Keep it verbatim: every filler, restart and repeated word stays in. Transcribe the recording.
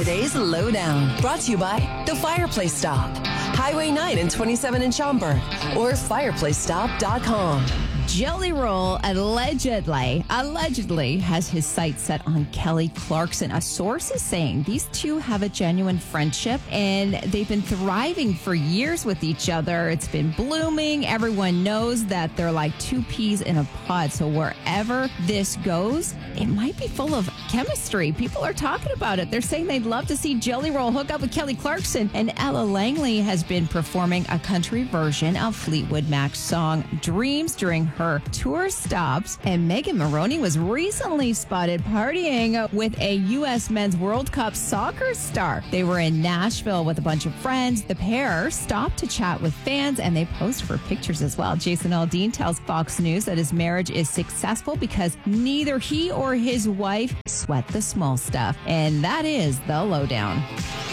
Today's Lowdown, brought to you by The Fireplace Stop, Highway nine and twenty-seven in Schaumburg, or fireplace stop dot com. Jelly Roll allegedly, allegedly has his sights set on Kelly Clarkson. A source is saying these two have a genuine friendship and they've been thriving for years with each other. It's been blooming. Everyone knows that they're like two peas in a pod. So wherever this goes, it might be full of chemistry. People are talking about it. They're saying they'd love to see Jelly Roll hook up with Kelly Clarkson. And Ella Langley has been performing a country version of Fleetwood Mac's song Dreams during her tour stops. And Megan Maroney was recently spotted partying with a U S Men's World Cup soccer star. They were in Nashville with a bunch of friends. The pair stopped to chat with fans and they posed for pictures as well. Jason Aldean tells Fox News that his marriage is successful because neither he or his wife sweat the small stuff. And that is the Lowdown.